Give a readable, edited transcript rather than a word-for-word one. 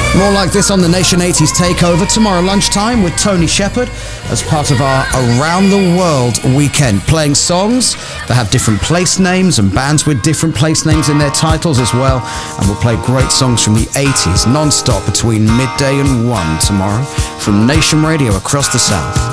More like this on the Nation 80s Takeover tomorrow lunchtime with Tony Shepard as part of our Around the World weekend, playing songs that have different place names and bands with different place names in their titles as well. And we'll play great songs from the 80s non-stop between midday and 1 tomorrow from Nation Radio across the South.